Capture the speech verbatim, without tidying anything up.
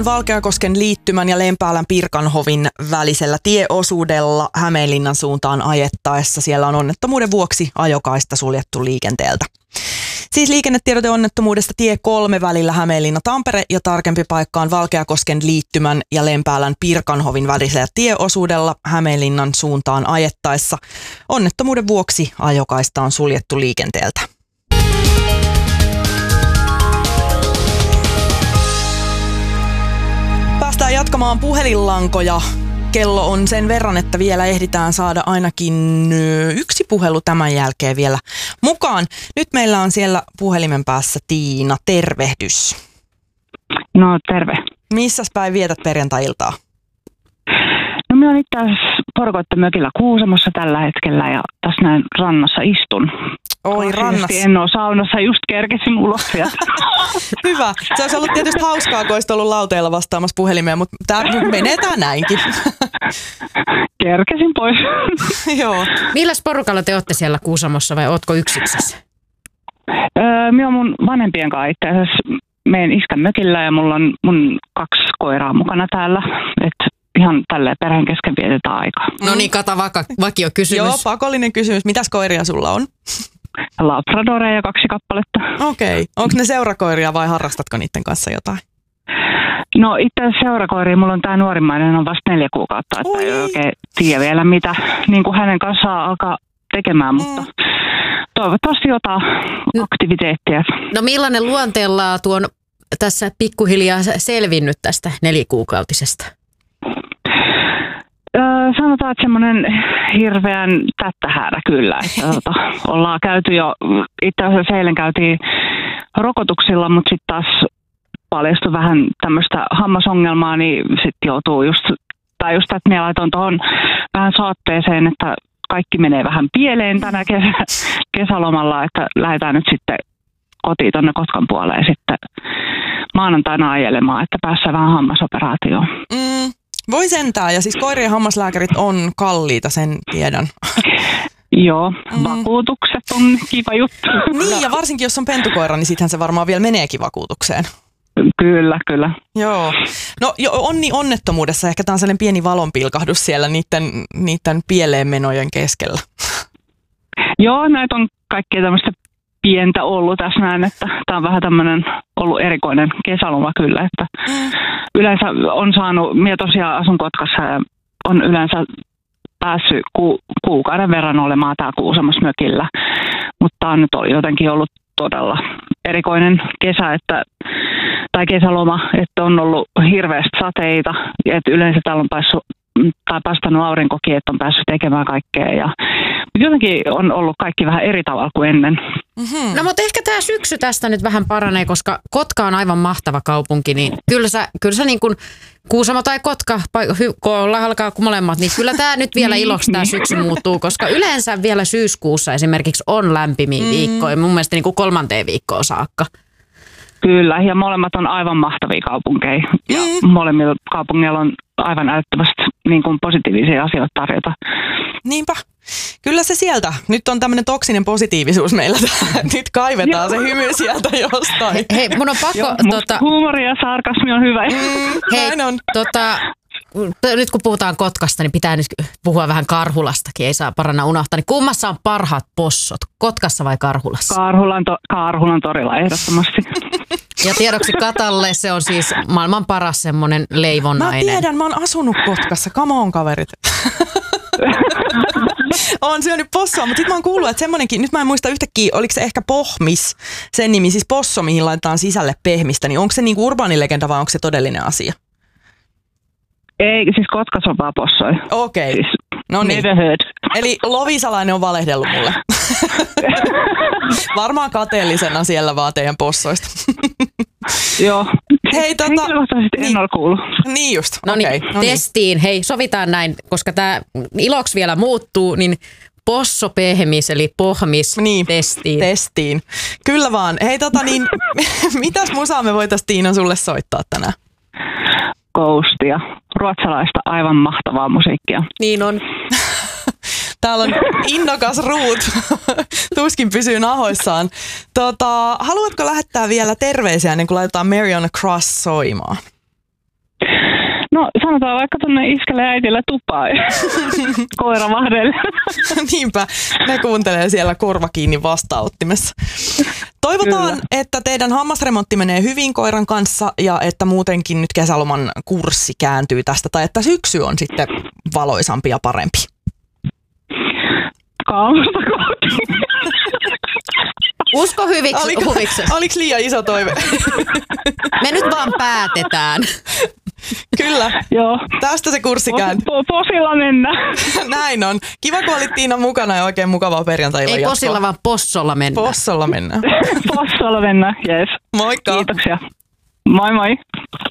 Valkeakosken liittymän ja Lempäälän Pirkanhovin välisellä tieosuudella Hämeenlinnan suuntaan ajettaessa. Siellä on onnettomuuden vuoksi ajokaista suljettu liikenteeltä. Siis liikennetiedote onnettomuudesta tie kolme välillä Hämeenlinna-Tampere ja tarkempi paikka on Valkeakosken liittymän ja Lempäälän Pirkanhovin välisellä tieosuudella Hämeenlinnan suuntaan ajettaessa. Onnettomuuden vuoksi ajokaista on suljettu liikenteeltä. Päästään jatkamaan puhelinlankoja. Kello on sen verran, että vielä ehditään saada ainakin yksi puhelu tämän jälkeen vielä mukaan. Nyt meillä on siellä puhelimen päässä Tiina. Tervehdys. No terve. Missäs päin vietät perjantai-iltaa? No minä olen itse asiassa porukoittain mökillä Kuusamossa tällä hetkellä ja tässä näin rannassa istun. Oi rannassa. En ole saunassa, just kerkesin ulos sieltä. Hyvä. Se olisi ollut tietysti hauskaa, kun olisit ollut lauteilla vastaamassa puhelimeen, mutta tämä menee tää näinkin. Kerkesin pois. Joo. Milläs porukalla te olette siellä Kuusamossa vai ootko yksiksessä? Öö, minä olen mun vanhempien kanssa itse asiassa meidän iskän mökillä ja mulla on mun kaksi koiraa mukana täällä. Et ihan tälleen perheen kesken vietetään aikaa. No niin, kata vaka, vakio kysymys. Joo, pakollinen kysymys. Mitäs koiria sulla on? Labradoreja kaksi kappaletta. Okei. Okay. Onko ne seurakoiria vai harrastatko niiden kanssa jotain? No itse asiassa seurakoiria, mulla on tää nuorimmainen on vasta neljä kuukautta, että Oi. ei oikein tiedä vielä mitä niin kuin hänen kanssaan alkaa tekemään, mm. mutta toivottavasti jotain no. aktiviteettia. No millainen luonteenlaatu on tässä pikkuhiljaa selvinnyt tästä nelikuukautisesta? Öö, sanotaan, että semmoinen hirveän tättähäärä kyllä. Että, tota, ollaan käyty jo, itse asiassa eilen käytiin rokotuksilla, mutta sitten taas paljastui vähän tämmöistä hammasongelmaa, niin sitten joutuu just, tai just että minä laitoin tuohon vähän saatteeseen, että kaikki menee vähän pieleen tänä kesä, kesälomalla, että lähdetään nyt sitten kotiin tuonne Kotkan puoleen sitten maanantaina ajelemaan, että päässään vähän hammasoperaatioon. Mm. Voi sentään, ja siis koirien hammaslääkärit on kalliita, sen tiedän. Joo, mm. vakuutukset on kiva juttu. Niin, ja varsinkin jos on pentukoira, niin sittenhän se varmaan vielä meneekin vakuutukseen. Kyllä, kyllä. Joo. No jo, onni onnettomuudessa, ehkä tämä on sellainen pieni valonpilkahdus siellä niiden, niiden pieleenmenojen keskellä. Joo, näitä on kaikkea tämmöistä pientä ollut tässä näin, että tämä on vähän tämmöinen ollut erikoinen kesäloma kyllä, että yleensä on saanut, minä tosiaan asun Kotkassa ja on yleensä päässyt ku, kuukauden verran olemaan täällä Kuusamossa mökillä, mutta tämä on nyt jotenkin ollut todella erikoinen kesä, että, tai kesäloma, että on ollut hirveästi sateita, että yleensä täällä on päässyt tai pastanut aurinkokin, että on päässyt tekemään kaikkea. Ja jotenkin on ollut kaikki vähän eri tavalla kuin ennen. Mm-hmm. No mutta ehkä tämä syksy tästä nyt vähän paranee, koska Kotka on aivan mahtava kaupunki, niin kyllä sä, kyllä sä niin kuin Kuusamo tai Kotka, kun ollaan alkaa molemmat, niin kyllä tämä nyt vielä iloksi tämä syksy muuttuu, koska yleensä vielä syyskuussa esimerkiksi on lämpimiä mm. viikkoja, mun mielestä niin kuin kolmanteen viikkoon saakka. Kyllä, ja molemmat on aivan mahtavia kaupunkeja. Ja mm. molemmilla kaupungeilla on aivan älyttömästi niin kuin positiivisia asioita tarjota. Niinpä. Kyllä se sieltä. Nyt on tämmöinen toksinen positiivisuus meillä. Nyt kaivetaan se hymy sieltä jostain. Hei, hei mun on pakko... Joo, tota... huumori ja sarkasmi on hyvä. Mm, hei, on. Tota, nyt kun puhutaan Kotkasta, niin pitää nyt puhua vähän Karhulastakin. Ei saa paranna unohtaa. Niin kummassa on parhaat possot? Kotkassa vai Karhulassa? Karhulan, to- Karhulan torilla ehdottomasti. Ja tiedoksi Katalle, se on siis maailman paras semmoinen leivonnainen. Mä tiedän, mä oon asunut Kotkassa. Come on, kaverit. Oon syönyt possoa, mutta sit mä oon kuullut, että semmonenkin, nyt mä en muista yhtäkkiä, oliko se ehkä pohmis, sen nimi, siis posso, mihin laitetaan sisälle pehmistä, niin onko se niinku urbaanilegenda vai onko se todellinen asia? Ei, siis Kotkassa on vaan possoja. Okei. Okay. Siis, no niin. Never heard. Eli Lovisalainen on valehdellut mulle. Varmaan kateellisena siellä vaan teidän possoista. Joo. Hei, tota, henkilökohtaisesti niin, en ole kuullut. Niin just. No okay, niin, no testiin. Niin. Hei, sovitaan näin, koska tämä iloksi vielä muuttuu, niin posso pehmis, eli pohmis niin, testiin. testiin. Kyllä vaan. Hei, tota niin, mitäs musaa me voitaisiin Tiina sulle soittaa tänään? Ghostia. Ruotsalaista aivan mahtavaa musiikkia. Niin on. Täällä on innokas Ruut. Tuskin pysyy nahoissaan. Tota, haluatko lähettää vielä terveisiä ennen kuin laitetaan Mary on a Cross soimaan? No sanotaan vaikka tuonne iskelle äitille tupaan koira vahdelle. Niinpä, ne kuuntelee siellä korva kiinni vastaanottimessa. Toivotaan, Kyllä. että teidän hammasremontti menee hyvin koiran kanssa ja että muutenkin nyt kesäloman kurssi kääntyy tästä tai että syksy on sitten valoisampi ja parempi. Kaamusta kohti. Usko hyviksi, Oliko, huviksesi. Oliko liian iso toive? Me nyt vaan päätetään. Kyllä. Joo. Tästä se kurssi kääntyy. Po- posilla mennään. Näin on. Kiva, kun olit Tiina mukana ja oikein mukavaa perjantai-illan Ei jatkoa. posilla, vaan possolla mennään. Possolla mennään. Possolla mennään, jees. Moikka. Kiitoksia. Moi moi.